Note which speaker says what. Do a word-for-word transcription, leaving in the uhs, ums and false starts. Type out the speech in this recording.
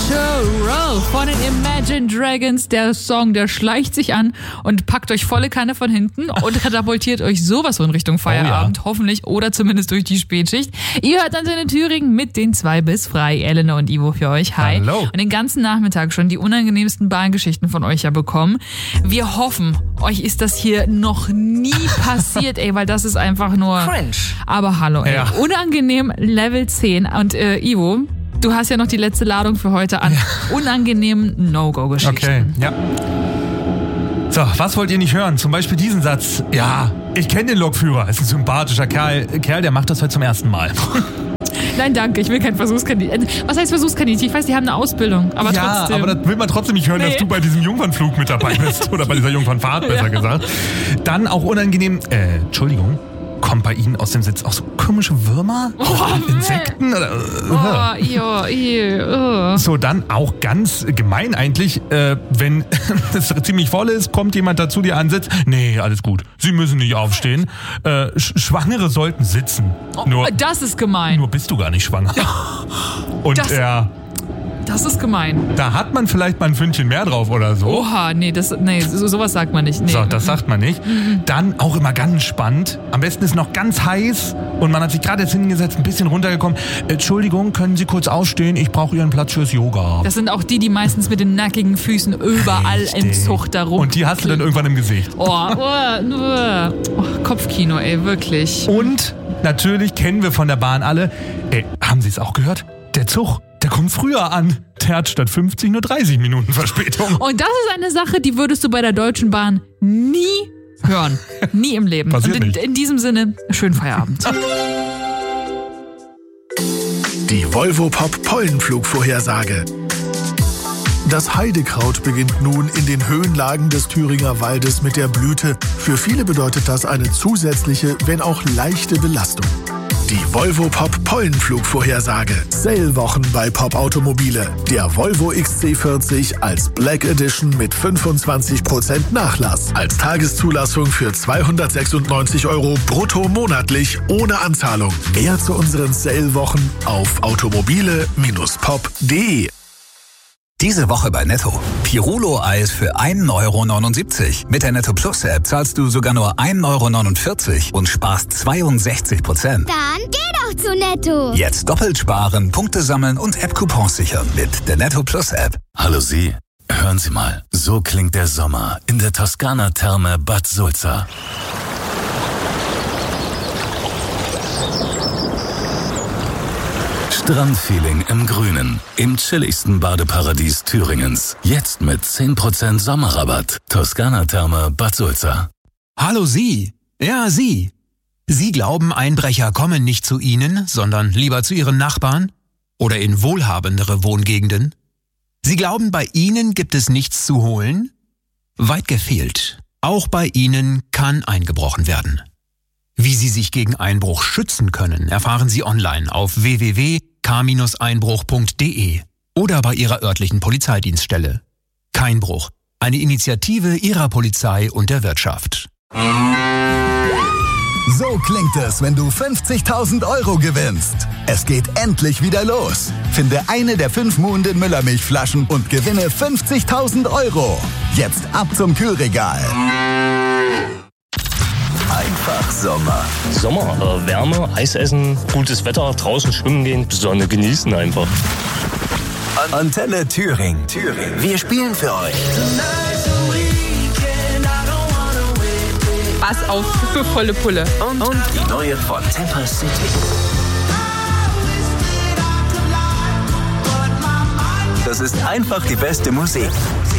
Speaker 1: Natural von den Imagine Dragons. Der Song, der schleicht sich an und packt euch volle Kanne von hinten und katapultiert euch sowas in Richtung Feierabend, oh ja. Hoffentlich, oder zumindest durch die Spätschicht. Ihr hört Antenne Thüringen mit den zwei bis frei. Elena und Ivo für euch. Hi.
Speaker 2: Hallo.
Speaker 1: Und den ganzen Nachmittag schon die unangenehmsten Bahngeschichten von euch ja bekommen. Wir hoffen, euch ist das hier noch nie passiert, ey, weil das ist einfach nur...
Speaker 2: Cringe.
Speaker 1: Aber hallo, ey.
Speaker 2: Ja.
Speaker 1: Unangenehm Level zehn. Und äh, Ivo... Du hast ja noch die letzte Ladung für heute an ja. unangenehmen No-Go-Geschichten.
Speaker 2: Okay, ja. So, was wollt ihr nicht hören? Zum Beispiel diesen Satz. Ja, ich kenne den Lokführer. Ist ein sympathischer Kerl, Kerl, der macht das heute zum ersten Mal.
Speaker 1: Nein, danke, ich will kein Versuchskaninchen. Was heißt Versuchskaninchen? Ich weiß, die haben eine Ausbildung, aber
Speaker 2: ja,
Speaker 1: trotzdem.
Speaker 2: aber das will man trotzdem nicht hören, nee. Dass du bei diesem Jungfernflug mit dabei bist. Oder bei dieser Jungfernfahrt, besser ja. gesagt. Dann auch unangenehm, äh, Entschuldigung. Kommt bei Ihnen aus dem Sitz auch so komische Würmer?
Speaker 1: Oh,
Speaker 2: Insekten? Oder,
Speaker 1: oh, ja, ja, oh.
Speaker 2: So, dann auch ganz gemein eigentlich, äh, wenn es ziemlich voll ist, kommt jemand dazu, dir ansitzt. Nee, alles gut. Sie müssen nicht aufstehen. Äh, Schwangere sollten sitzen. Nur,
Speaker 1: oh, das ist gemein.
Speaker 2: Nur bist du gar nicht schwanger. Und
Speaker 1: das,
Speaker 2: er...
Speaker 1: Das ist gemein.
Speaker 2: Da hat man vielleicht mal ein Fündchen mehr drauf oder so.
Speaker 1: Oha, nee, das, nee so, sowas sagt man nicht. Nee.
Speaker 2: So, das sagt man nicht. Mhm. Dann auch immer ganz spannend. Am besten ist noch ganz heiß und man hat sich gerade jetzt hingesetzt, ein bisschen runtergekommen. Entschuldigung, können Sie kurz aufstehen? Ich brauche Ihren Platz fürs Yoga.
Speaker 1: Das sind auch die, die meistens mit den nackigen Füßen überall Richtig. Im Zucht da rum.
Speaker 2: Und die hast du dann irgendwann im Gesicht.
Speaker 1: Oh, oh, oh, oh Kopfkino, ey, wirklich.
Speaker 2: Und natürlich kennen wir von der Bahn alle, ey, haben Sie es auch gehört? Der Zug. Der kommt früher an. Der hat statt fünfzig nur dreißig Minuten Verspätung.
Speaker 1: Und das ist eine Sache, die würdest du bei der Deutschen Bahn nie hören. Nie im Leben.
Speaker 2: Passiert
Speaker 1: Und in,
Speaker 2: nicht.
Speaker 1: in diesem Sinne, schönen Feierabend.
Speaker 3: Die Volvo Pop Pollenflugvorhersage. Das Heidekraut beginnt nun in den Höhenlagen des Thüringer Waldes mit der Blüte. Für viele bedeutet das eine zusätzliche, wenn auch leichte Belastung. Die Volvo Pop Pollenflugvorhersage. Sale-Wochen bei Pop Automobile. Der Volvo X C vierzig als Black Edition mit fünfundzwanzig Prozent Nachlass. Als Tageszulassung für zweihundertsechsundneunzig Euro brutto monatlich ohne Anzahlung. Mehr zu unseren Sale-Wochen auf automobile Bindestrich pop punkt de.
Speaker 4: Diese Woche bei Netto. Pirulo-Eis für ein Euro neunundsiebzig. Mit der Netto Plus App zahlst du sogar nur ein Euro neunundvierzig und sparst zweiundsechzig Prozent.
Speaker 5: Dann geh doch zu Netto.
Speaker 4: Jetzt doppelt sparen, Punkte sammeln und App-Coupons sichern mit der Netto Plus App.
Speaker 6: Hallo Sie, hören Sie mal. So klingt der Sommer in der Toskana-Therme Bad Sulza. Strandfeeling im Grünen, im chilligsten Badeparadies Thüringens. Jetzt mit zehn Prozent Sommerrabatt. Toskana-Therme Bad Sulza.
Speaker 7: Hallo Sie. Ja, Sie. Sie glauben, Einbrecher kommen nicht zu Ihnen, sondern lieber zu Ihren Nachbarn? Oder in wohlhabendere Wohngegenden? Sie glauben, bei Ihnen gibt es nichts zu holen? Weit gefehlt. Auch bei Ihnen kann eingebrochen werden. Wie Sie sich gegen Einbruch schützen können, erfahren Sie online auf w w w punkt k einbruch punkt de oder bei Ihrer örtlichen Polizeidienststelle. Keinbruch, eine Initiative Ihrer Polizei und der Wirtschaft.
Speaker 8: So klingt es, wenn du fünfzigtausend Euro gewinnst. Es geht endlich wieder los. Finde eine der fünf Muhnden Müllermilchflaschen und gewinne fünfzigtausend Euro. Jetzt ab zum Kühlregal. Einfach Sommer.
Speaker 9: Sommer, äh, Wärme, Eis essen, gutes Wetter, draußen schwimmen gehen, Sonne genießen einfach.
Speaker 8: Antenne Thüringen. Thüringen. Wir spielen für euch.
Speaker 1: Pass auf, für volle Pulle.
Speaker 8: Und, und die neue von Temper City. Das ist einfach die beste Musik.